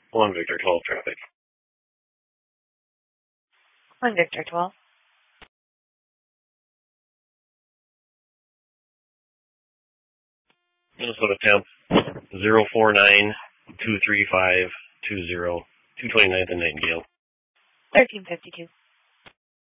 1 Victor 12 traffic. 1 Victor 12. Minnesota temp 049-235-20, 229th and Nightingale. 1352.